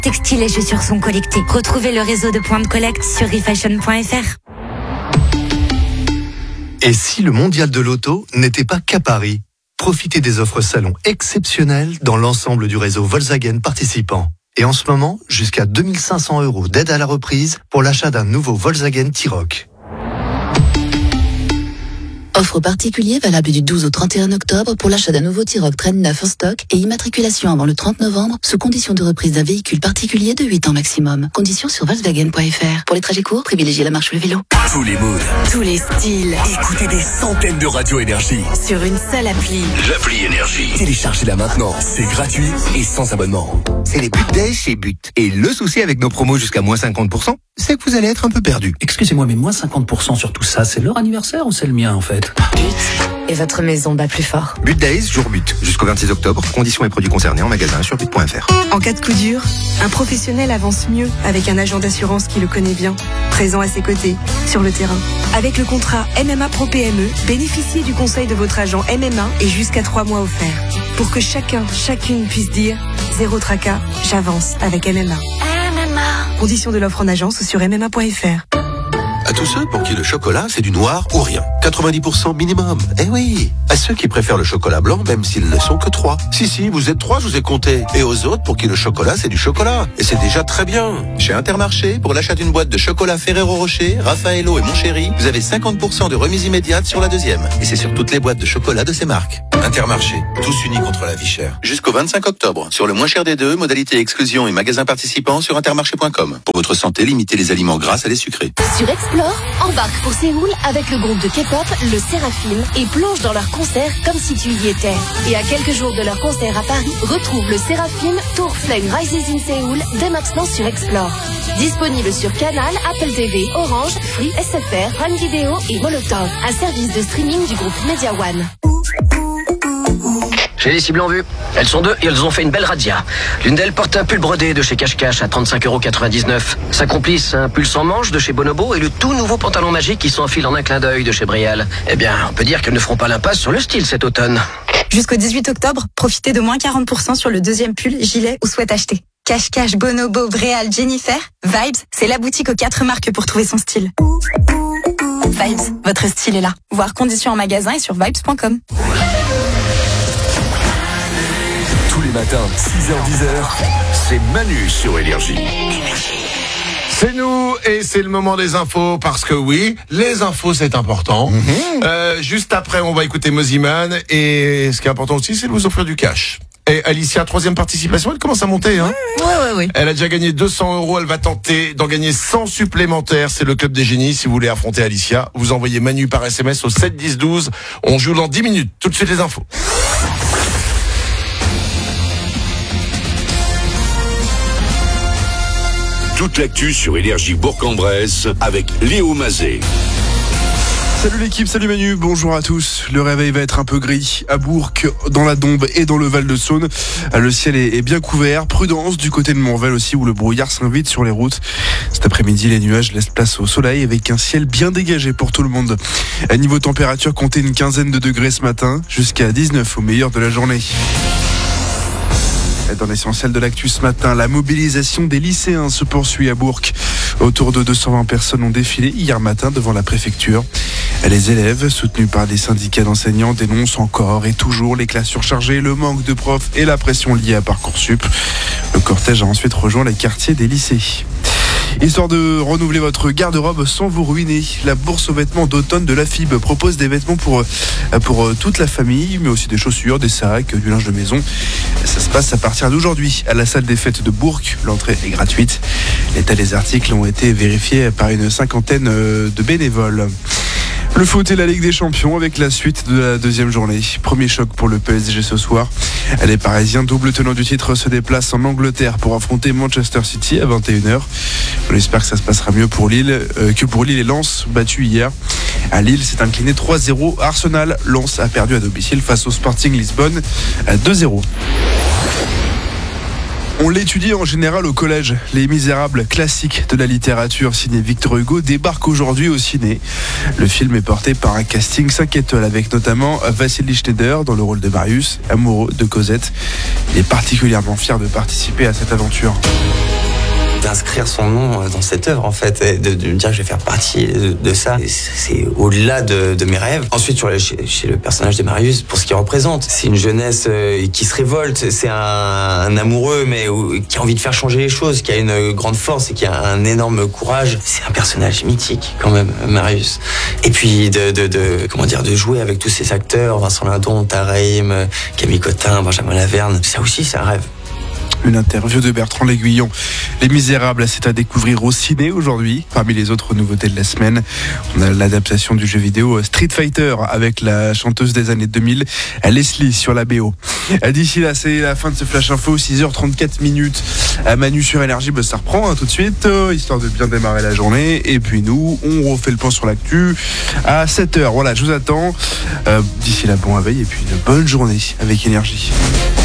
Textiles et chaussures sont collectés. Retrouvez le réseau de points de collecte sur refashion.fr. Et si le mondial de l'auto n'était pas qu'à Paris? Profitez des offres salon exceptionnelles dans l'ensemble du réseau Volkswagen participant. Et en ce moment, jusqu'à 2500 € d'aide à la reprise pour l'achat d'un nouveau Volkswagen T-Roc. Offre particulier valable du 12 au 31 octobre pour l'achat d'un nouveau T-Roc Train 9 en stock et immatriculation avant le 30 novembre sous condition de reprise d'un véhicule particulier de 8 ans maximum. Conditions sur Volkswagen.fr. Pour les trajets courts, privilégiez la marche ou le vélo. Tous les moods. Tous les styles. Écoutez des centaines de radios Énergie. Sur une seule appli. L'appli Énergie. Téléchargez-la maintenant. C'est gratuit et sans abonnement. C'est les But Days chez But. Et le souci avec nos promos jusqu'à moins 50%, c'est que vous allez être un peu perdu. Excusez-moi, mais moins 50% sur tout ça, c'est leur anniversaire ou c'est le mien en fait? But. Et votre maison bat plus fort. But Days, jour but. Jusqu'au 26 octobre. Conditions et produits concernés en magasin sur but.fr. En cas de coup dur, un professionnel avance mieux avec un agent d'assurance qui le connaît bien, présent à ses côtés, sur le terrain. Avec le contrat MMA Pro PME, bénéficiez du conseil de votre agent MMA et jusqu'à 3 mois offerts. Pour que chacune puisse dire « Zéro tracas, j'avance avec MMA ». Conditions de l'offre en agence sur MMA.fr. À tous ceux pour qui le chocolat, c'est du noir ou rien. 90% minimum. Eh oui. À ceux qui préfèrent le chocolat blanc, même s'ils ne sont que 3. Si, vous êtes 3, je vous ai compté. Et aux autres pour qui le chocolat, c'est du chocolat. Et c'est déjà très bien. Chez Intermarché, pour l'achat d'une boîte de chocolat Ferrero Rocher, Raffaello et Mon Chéri, vous avez 50% de remise immédiate sur la deuxième. Et c'est sur toutes les boîtes de chocolat de ces marques. Intermarché, tous unis contre la vie chère. Jusqu'au 25 octobre, sur le moins cher des deux, modalité exclusion et magasins participants sur intermarché.com. Pour votre santé, limitez les aliments gras à les sucrés. Sur Explore, embarque pour Séoul avec le groupe de K-pop, le Séraphine, et plonge dans leur concert comme si tu y étais. Et à quelques jours de leur concert à Paris, retrouve le Séraphine Tour Flame Rises in Séoul dès maintenant sur Explore. Disponible sur Canal, Apple TV, Orange, Free, SFR, Prime Video et Molotov, un service de streaming du groupe Media One. J'ai les cibles en vue. Elles sont deux et elles ont fait une belle razzia. L'une d'elles porte un pull brodé de chez Cache Cache à 35,99 €. Sa complice, un pull sans manche de chez Bonobo et le tout nouveau pantalon magique qui s'enfile en un clin d'œil de chez Brial. Eh bien, on peut dire qu'elles ne feront pas l'impasse sur le style cet automne. Jusqu'au 18 octobre, profitez de moins 40% sur le deuxième pull, gilet ou sweat acheté. Cache Cache, Bonobo, Brial, Jennifer, Vibes, c'est la boutique aux 4 marques pour trouver son style. Vibes, votre style est là. Voir conditions en magasin et sur vibes.com. Tous les matins, 6h-10h, c'est Manu sur Énergie. C'est nous et c'est le moment des infos parce que oui, les infos c'est important. Juste après, on va écouter Moziman et ce qui est important aussi, c'est de vous offrir du cash. Et Alicia, 3e participation, elle commence à monter, hein. Ouais. Elle a déjà gagné 200 €, elle va tenter d'en gagner 100 supplémentaires. C'est le club des génies. Si vous voulez affronter Alicia, vous envoyez Manu par SMS au 7 10 12. On joue dans 10 minutes. Tout de suite les infos. Toute l'actu sur Énergie Bourg-en-Bresse avec Léo Mazet. Salut l'équipe, salut Manu, bonjour à tous. Le réveil va être un peu gris à Bourg, dans la Dombe et dans le Val-de-Saône. Le ciel est bien couvert. Prudence du côté de Montrevel aussi où le brouillard s'invite sur les routes. Cet après-midi, les nuages laissent place au soleil avec un ciel bien dégagé pour tout le monde. À niveau température, comptez une quinzaine de degrés ce matin, jusqu'à 19 au meilleur de la journée. Dans l'essentiel de l'actu ce matin, la mobilisation des lycéens se poursuit à Bourg. Autour de 220 personnes ont défilé hier matin devant la préfecture. Les élèves, soutenus par des syndicats d'enseignants, dénoncent encore et toujours les classes surchargées, le manque de profs et la pression liée à Parcoursup. Le cortège a ensuite rejoint les quartiers des lycées. Histoire de renouveler votre garde-robe sans vous ruiner, la bourse aux vêtements d'automne de l'AFIB propose des vêtements pour toute la famille, mais aussi des chaussures, des sacs, du linge de maison. Ça se passe à partir d'aujourd'hui à la salle des fêtes de Bourg. L'entrée est gratuite. L'état des articles ont été vérifiés par une cinquantaine de bénévoles. Le foot et la Ligue des Champions avec la suite de la deuxième journée. Premier choc pour le PSG ce soir. Les Parisiens, double tenant du titre, se déplacent en Angleterre pour affronter Manchester City à 21h. On espère que ça se passera mieux pour Lille que pour Lille et Lens, battus hier. À Lille, c'est incliné 3-0. Arsenal, Lens a perdu à domicile face au Sporting Lisbonne à 2-0. On l'étudie en général au collège. Les Misérables, classiques de la littérature signé Victor Hugo, débarquent aujourd'hui au ciné. Le film est porté par un casting 5 étoiles avec notamment Vassili Schneider dans le rôle de Marius, amoureux de Cosette. Il est particulièrement fier de participer à cette aventure. d'inscrire son nom dans cette œuvre en fait, et de me dire que je vais faire partie de ça. Et c'est au-delà de mes rêves. Ensuite chez le personnage de Marius, pour ce qu'il représente, c'est une jeunesse qui se révolte, c'est un amoureux mais qui a envie de faire changer les choses, qui a une grande force et qui a un énorme courage. C'est un personnage mythique quand même, Marius. Et puis de jouer avec tous ces acteurs, Vincent Lindon, Taraïm, Camille Cotin, Benjamin Laverne, ça aussi c'est un rêve. Une interview de Bertrand L'Aiguillon. Les Misérables, c'est à découvrir au ciné aujourd'hui. Parmi les autres nouveautés de la semaine, on a l'adaptation du jeu vidéo Street Fighter avec la chanteuse des années 2000, Leslie, sur la BO. D'ici là, c'est la fin de ce Flash Info, 6h34. À Manu sur Énergie, ça reprend tout de suite, histoire de bien démarrer la journée. Et puis nous, on refait le point sur l'actu à 7h. Voilà, je vous attends. D'ici là, bon réveil et puis une bonne journée avec Énergie.